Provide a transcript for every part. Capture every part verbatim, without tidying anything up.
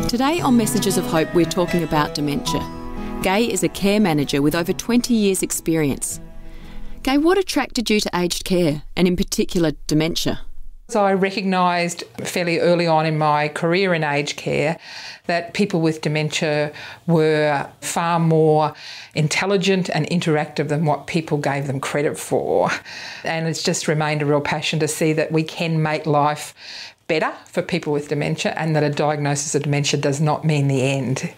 Today on Messages of Hope, we're talking about dementia. Gai is a care manager with over twenty years' experience. Gai, what attracted you to aged care, and in particular dementia? So I recognised fairly early on in my career in aged care that people with dementia were far more intelligent and interactive than what people gave them credit for. And it's just remained a real passion to see that we can make life better for people with dementia, and that a diagnosis of dementia does not mean the end.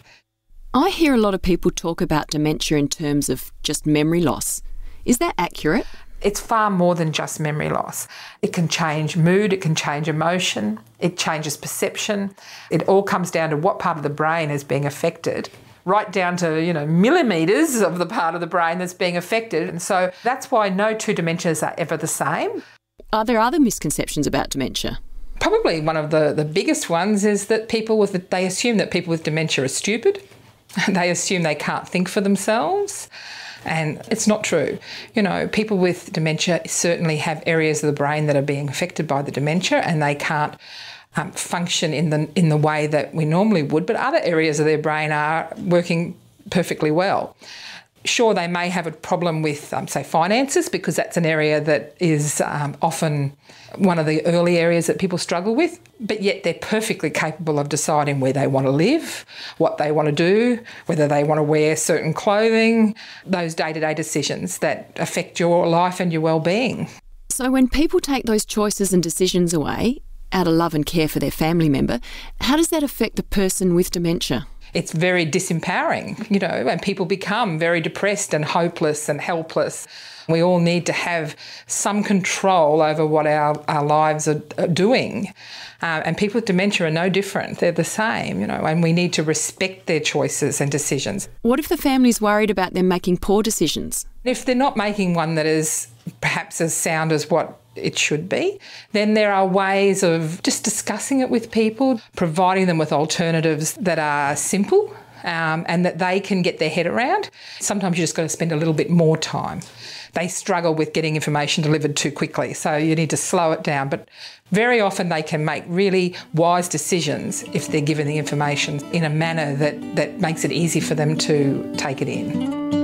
I hear a lot of people talk about dementia in terms of just memory loss. Is that accurate? It's far more than just memory loss. It can change mood, it can change emotion, it changes perception. It all comes down to what part of the brain is being affected, right down to, you know, millimetres of the part of the brain that's being affected. And so that's why no two dementias are ever the same. Are there other misconceptions about dementia? Probably one of the, the biggest ones is that people with, they assume that people with dementia are stupid. They assume they can't think for themselves. And it's not true. You know, people with dementia certainly have areas of the brain that are being affected by the dementia, and they can't um, function in the in the way that we normally would, but other areas of their brain are working perfectly well. Sure, they may have a problem with, um, say, finances, because that's an area that is um, often one of the early areas that people struggle with, but yet they're perfectly capable of deciding where they want to live, what they want to do, whether they want to wear certain clothing, those day-to-day decisions that affect your life and your well-being. So when people take those choices and decisions away out of love and care for their family member, how does that affect the person with dementia? It's very disempowering, you know, and people become very depressed and hopeless and helpless. We all need to have some control over what our, our lives are, are doing. Uh, and people with dementia are no different. They're the same, you know, and we need to respect their choices and decisions. What if the family's worried about them making poor decisions? If they're not making one that is perhaps as sound as what it should be, then there are ways of just discussing it with people, providing them with alternatives that are simple um, and that they can get their head around. Sometimes you just got to spend a little bit more time. They struggle with getting information delivered too quickly, so you need to slow it down. But very often they can make really wise decisions if they're given the information in a manner that, that makes it easy for them to take it in.